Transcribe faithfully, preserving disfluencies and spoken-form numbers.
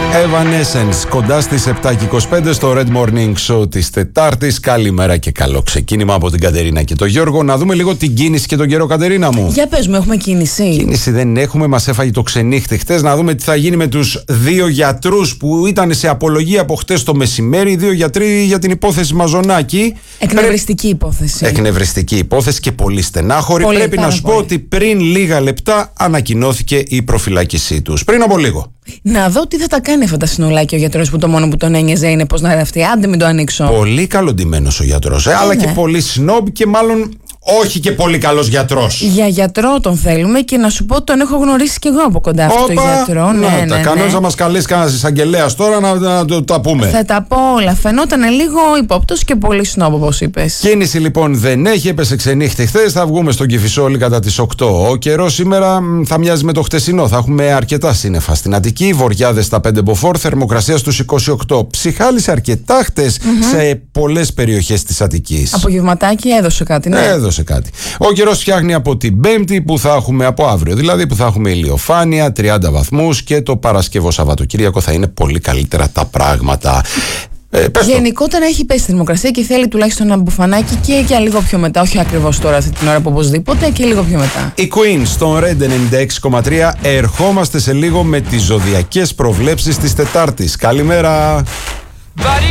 Evanescence, κοντά στις επτά και είκοσι πέντε στο Red Morning Show της Τετάρτης. Καλημέρα και καλό ξεκίνημα από την Κατερίνα και τον Γιώργο. Να δούμε λίγο την κίνηση και τον καιρό, Κατερίνα μου. Για πες μου, έχουμε κίνηση? Κίνηση δεν έχουμε, μας έφαγε το ξενύχτη χτες. Να δούμε τι θα γίνει με τους δύο γιατρούς που ήταν σε απολογία από χτες το μεσημέρι. Οι δύο γιατροί για την υπόθεση Μαζονάκη. Εκνευριστική υπόθεση. Εκνευριστική υπόθεση και πολύ στενάχωρη. Πολύ, Πρέπει να σου πολύ. πω ότι πριν λίγα λεπτά ανακοινώθηκε η προφυλάκησή τους. Πριν από λίγο. Να δω τι θα τα κάνει αυτά τα συνολάκια ο γιατρός που το μόνο που τον ένοιαζε είναι πώς να γραφτεί. Άντε μην το ανοίξω. Πολύ καλοντημένος ο γιατρός, ε, αλλά ναι. και πολύ σνόμπ και μάλλον όχι και πολύ καλός γιατρός. Για γιατρό τον θέλουμε και να σου πω τον έχω γνωρίσει κι εγώ από κοντά αυτό το γιατρό. Ναι, ναι, τα ναι, κανόνες ναι. να μας καλέσει κανένας εισαγγελέας τώρα να, να, να το τα πούμε. Θα τα πω όλα. Φαινόταν λίγο υπόπτος και πολύ σνόμπ, όπως είπες. Κίνηση λοιπόν δεν έχει, έπεσε ξενύχτη χθες. Θα βγούμε στον Κηφισόλη κατά τις οκτώ. Ο καιρός σήμερα μ, θα μοιάζει με το χτεσινό. Θα έχουμε αρκετά σύννεφα στην Αττική, βοριάδες στα πέντε μποφόρ, θερμοκρασία στους είκοσι οκτώ. Ψυχάλης αρκετά χτες mm-hmm. σε πολλές περιοχές της Αττικής. Απογευματάκι έδωσε κάτι, ναι. Έδωσε κάτι. Ο καιρός φτιάχνει από την Πέμπτη που θα έχουμε από αύριο. Δηλαδή που θα έχουμε ηλιοφάνεια, τριάντα βαθμούς και το Παρασκευό Σαββατοκύριακο θα είναι πολύ καλύτερα τα πράγματα. Ε, Γενικότερα έχει πέσει η θερμοκρασία και θέλει τουλάχιστον ένα μπουφανάκι και για λίγο πιο μετά. Όχι ακριβώς τώρα αυτή την ώρα που οπωσδήποτε, και λίγο πιο μετά. Η Queen στον Red ενενήντα έξι κόμμα τρία. Ερχόμαστε σε λίγο με τις ζωδιακές προβλέψεις της Τετάρτης. Καλημέρα.